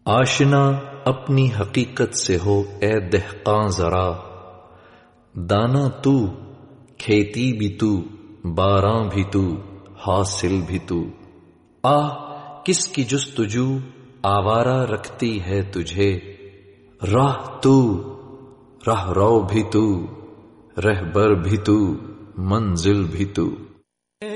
आशना अपनी हकीकत से हो ए दहकां जरा, दाना तू, खेती भी तू, बारां भी तू, हासिल भी तू। किसकी जुस्तजू आवारा रखती है तुझे, राह तू, राह रो भी तू, रहबर भी तू, मंजिल भी तू।